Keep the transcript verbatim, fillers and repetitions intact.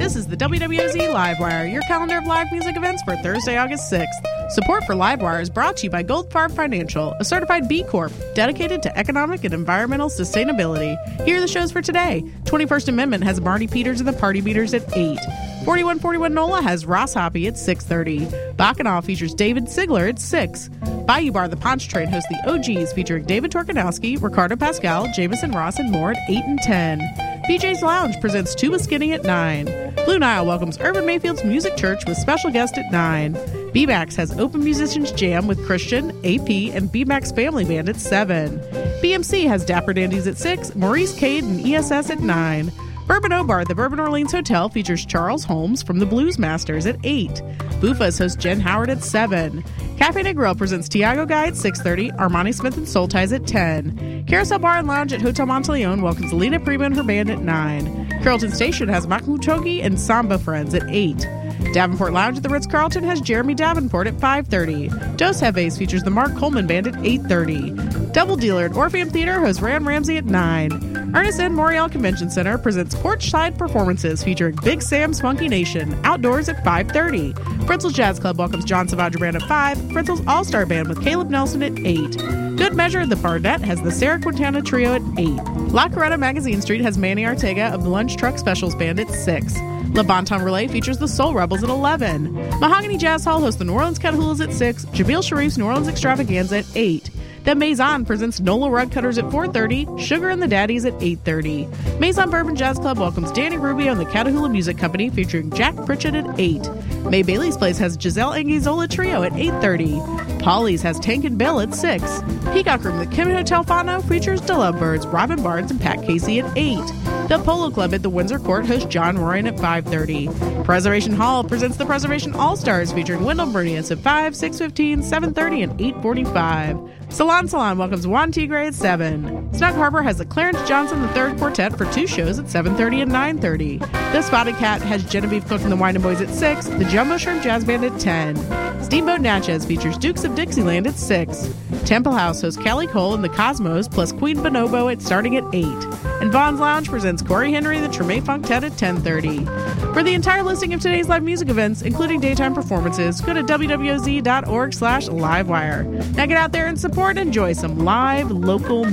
This is the W W O Z Livewire, your calendar of live music events for Thursday, August sixth. Support for Livewire is brought to you by Goldfarb Financial, a certified B Corp dedicated to economic and environmental sustainability. Here are the shows for today. twenty-first Amendment has Marty Peters and the Party Beaters at eight. forty-one forty-one NOLA has Ross Hoppy at six thirty. Bacchanal features David Sigler at six. Bayou Bar The Ponch Train hosts the O Gs featuring David Torkanowski, Ricardo Pascal, Jameson Ross, and more at eight and ten. B J's Lounge presents Tuba Skinny at nine. Blue Nile welcomes Urban Mayfield's Music Church with special guest at nine. B-Max has Open Musicians Jam with Christian, A P, and B-Max Family Band at seven. B M C has Dapper Dandies at six, Maurice Cade and E S S at nine. Bourbon O-Bar, the Bourbon Orleans Hotel, features Charles Holmes from the Blues Masters at eight. Bufas hosts Jen Howard at seven. Cafe Negril presents Tiago Guy at six thirty, Armani Smith and Soul Ties at ten. Carousel Bar and Lounge at Hotel Monteleone welcomes Lena Prima and her band at nine. Carrollton Station has Mahmoud Chogi and Samba Friends at eight. Davenport Lounge at the Ritz-Carlton has Jeremy Davenport at five thirty. Dos Jefes features the Mark Coleman Band at eight thirty. Double Dealer at Orpheum Theater hosts Ram Ramsey at nine. Ernest N. Morial Convention Center presents Porchside Performances featuring Big Sam's Funky Nation, outdoors at five thirty. Fritzel's Jazz Club welcomes John Savage Band at five, Fritzel's All-Star Band with Caleb Nelson at eight. Good Measure, the Barnett has the Sarah Quintana Trio at eight. La Coretta Magazine Street has Manny Ortega of the Lunch Truck Specials Band at six. Le Bon Temps Relay features the Soul Rebels at eleven. Mahogany Jazz Hall hosts the New Orleans Catahoula's at six, Jamil Sharif's New Orleans Extravaganza at eight. Then Maison presents Nola Rug Cutters at four thirty, Sugar and the Daddies at eight thirty. Maison Bourbon Jazz Club welcomes Danny Rubio and the Catahoula Music Company featuring Jack Pritchett at eight. May Bailey's Place has Giselle Anguizola Trio at eight thirty. Polly's has Tank and Bill at six. Peacock Room, the Kim Hotel Fano features the Lovebirds, Robin Barnes and Pat Casey at eight. The Polo Club at the Windsor Court hosts John Royan at five thirty. Preservation Hall presents the Preservation All-Stars featuring Wendell Bernius at five, six fifteen, seven thirty, and eight forty-five. Salon Salon welcomes Juan Tigre at seven. Snug Harbor has the Clarence Johnson the Third Quartet for two shows at seven thirty and nine thirty. The Spotted Cat has Genevieve Cook and the Wine and Boys at six, the Jumbo Shrimp Jazz Band at ten. Steamboat Natchez features Dukes of Dixieland at six. Temple House hosts Kelly Cole and the Cosmos plus Queen Bonobo at starting at eight. And Vaughn's Lounge presents Corey Henry and the Treme Funktet at ten thirty. For the entire listing of today's live music events, including daytime performances, go to wwz.org slash livewire. Now get out there and support and enjoy some live local